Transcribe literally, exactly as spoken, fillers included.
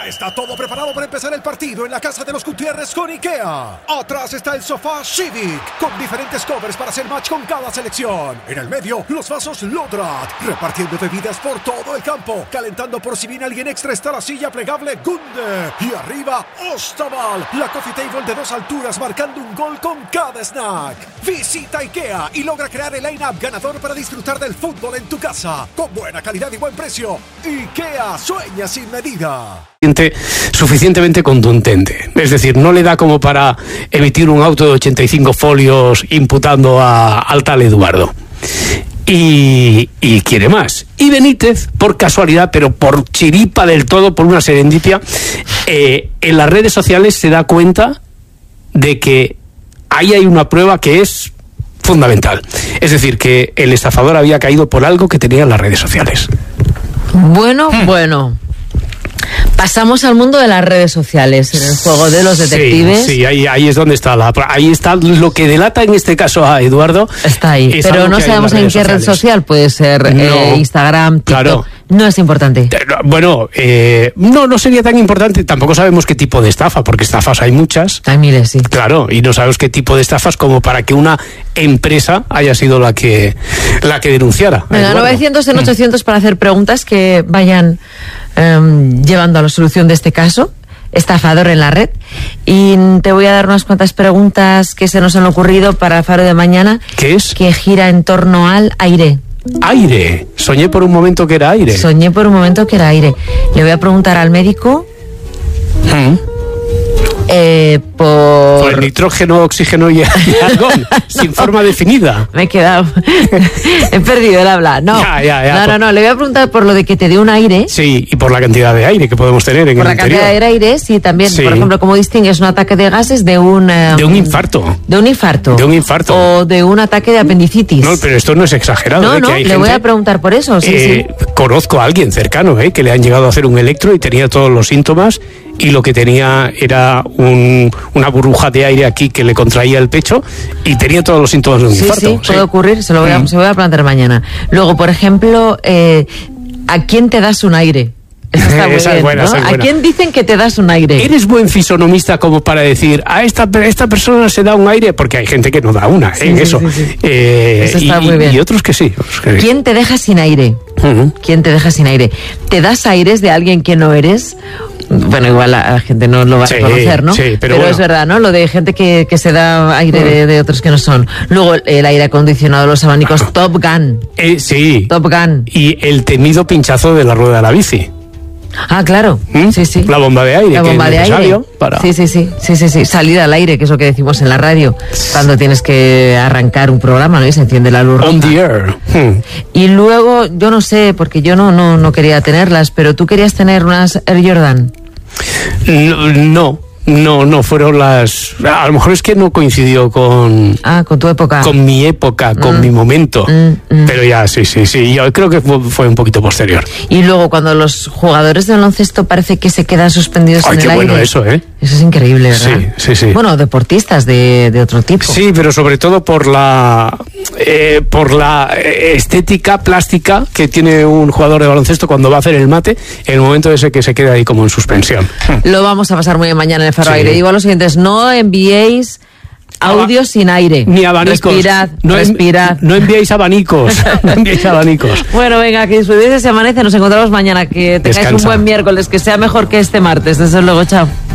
Ya está todo preparado para empezar el partido en la casa de los Gutiérrez con IKEA. Atrás está el sofá Civic, con diferentes covers para hacer match con cada selección. En el medio, los vasos Lodrat, repartiendo bebidas por todo el campo. Calentando por si viene alguien extra está la silla plegable Gunde. Y arriba, Ostaval, la coffee table de dos alturas marcando un gol con cada snack. Visita IKEA y logra crear el line-up ganador para disfrutar del fútbol en tu casa. Con buena calidad y buen precio. IKEA, sueña sin medida. Suficientemente contundente, es decir, no le da como para emitir un auto de ochenta y cinco folios imputando a, al tal Eduardo y, y quiere más. Y Benítez, por casualidad, pero por chiripa del todo, por una serendipia, eh, en las redes sociales se da cuenta de que ahí hay una prueba que es fundamental, es decir, que el estafador había caído por algo que tenía en las redes sociales. Bueno, hmm. bueno. Pasamos al mundo de las redes sociales, en el juego de los detectives. Sí, sí, ahí, ahí es donde está la, ahí está lo que delata en este caso a Eduardo. Está ahí, pero no sabemos en, en qué sociales. red social, puede ser no, eh, Instagram, TikTok. Claro. No es importante. Bueno, eh, no, no sería tan importante. Tampoco sabemos qué tipo de estafa, porque estafas hay muchas. Hay miles, sí. Claro, y no sabemos qué tipo de estafas como para que una empresa haya sido la que la que denunciara. Venga, novecientos en ochocientos para hacer preguntas que vayan um, llevando a la solución de este caso. Estafador en la red. Y te voy a dar unas cuantas preguntas que se nos han ocurrido para el Faro de mañana. ¿Qué es? Que gira en torno al aire. Aire. Soñé por un momento que era aire. Soñé por un momento que era aire. Le voy a preguntar al médico. ¿Mm? Eh, por... por el nitrógeno, oxígeno y argón, no, sin forma definida. Me he quedado. He perdido el habla. No, ya, ya, ya, no, por... no, no. Le voy a preguntar por lo de que te dé un aire. Sí, y por la cantidad de aire que podemos tener en por el interior. Por la interior. cantidad de aire, sí, también. Sí. Por ejemplo, ¿cómo distingues un ataque de gases de un... Um, de un infarto. De un infarto. De un infarto. O de un ataque de apendicitis. No, pero esto no es exagerado. No, ¿eh? no, que hay le gente, voy a preguntar por eso, sí, eh, sí. Conozco a alguien cercano, ¿eh? que le han llegado a hacer un electro y tenía todos los síntomas y lo que tenía era un, una burbuja de aire aquí que le contraía el pecho y tenía todos los síntomas de un sí, infarto. Sí, puede sí. ocurrir, se lo voy a, mm. se lo voy a plantear mañana. Luego, por ejemplo, eh, ¿a quién te das un aire? Esa está muy esa bien, es buena, ¿no? esa es ¿A buena. quién dicen que te das un aire? ¿Eres buen fisonomista como para decir a esta, esta persona se da un aire? Porque hay gente que no da una, sí, ¿eh? sí, eso. Sí, sí. Eh, eso está y, muy bien. Y otros que sí. Otros que... ¿Quién te deja sin aire? Uh-huh. ¿Quién te deja sin aire? ¿Te das aires de alguien que no eres? Bueno, igual la, la gente no lo va sí, a reconocer, ¿no? Sí, pero pero bueno. Es verdad, ¿no? Lo de gente que, que se da aire uh-huh. de, de otros que no son. Luego, el aire acondicionado, los abanicos, uh-huh. Top Gun. Eh, sí. Top Gun. Y el temido pinchazo de la rueda de la bici. Ah, claro. ¿Mm? Sí, sí. La bomba de aire. La bomba que es de aire. Para... Sí, sí, sí, sí, sí, sí. Salida al aire, que es lo que decimos en la radio, cuando tienes que arrancar un programa, ¿no? Y se enciende la luz roja. On the air. Hmm. Y luego, yo no sé, porque yo no, no, no quería tenerlas, pero tú querías tener unas Air Jordan. No, no. No, no fueron las... A lo mejor es que no coincidió con... Ah, con tu época. Con mi época, con mm. mi momento. Mm, mm. Pero ya, sí, sí, sí. Yo creo que fue, fue un poquito posterior. Y luego cuando los jugadores de baloncesto parece que se quedan suspendidos Ay, en el aire. Ay, qué bueno eso, ¿eh? Eso es increíble, ¿verdad? Sí, sí, sí. Bueno, deportistas de, de otro tipo. Sí, pero sobre todo por la... Eh, por la estética plástica que tiene un jugador de baloncesto cuando va a hacer el mate, en el momento ese que se queda ahí como en suspensión. Lo vamos a pasar muy bien mañana en el Faro Sí. Aire. Digo a los siguientes, no enviéis audios sin aire. Ni abanicos. Respirad, no respirad. En, no enviéis abanicos. No enviéis abanicos. Bueno, venga, que disfrutéis ese amanece. Nos encontramos mañana. Que tengáis Descansa. un buen miércoles. Que sea mejor que este martes. Desde luego, chao.